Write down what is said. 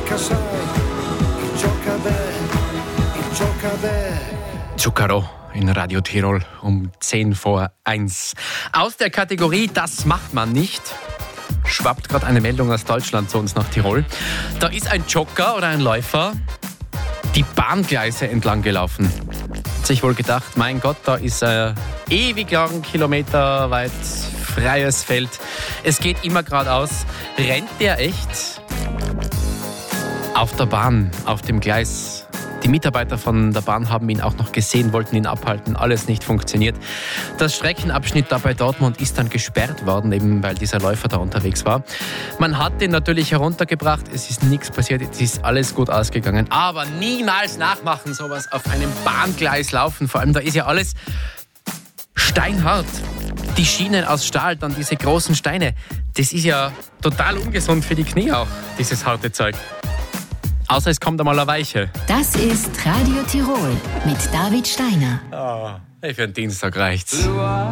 Zucchero in Radio Tirol um 1:10. Aus der Kategorie Das macht man nicht schwappt gerade eine Meldung aus Deutschland zu uns nach Tirol. Da ist ein Jogger oder ein Läufer die Bahngleise entlang gelaufen. Hat sich wohl gedacht, mein Gott, da ist ewig lang, kilometerweit freies Feld. Es geht immer geradeaus. Rennt der echt auf der Bahn, auf dem Gleis? Die Mitarbeiter von der Bahn haben ihn auch noch gesehen, wollten ihn abhalten, alles nicht funktioniert. Der Streckenabschnitt da bei Dortmund ist dann gesperrt worden, eben weil dieser Läufer da unterwegs war. Man hat den natürlich heruntergebracht, es ist nichts passiert, es ist alles gut ausgegangen. Aber niemals nachmachen, sowas auf einem Bahngleis laufen, vor allem da ist ja alles steinhart. Die Schienen aus Stahl, dann diese großen Steine, das ist ja total ungesund für die Knie auch, dieses harte Zeug. Außer es kommt einmal eine Weiche. Das ist Radio Tirol mit David Steiner. Für den Dienstag reicht's.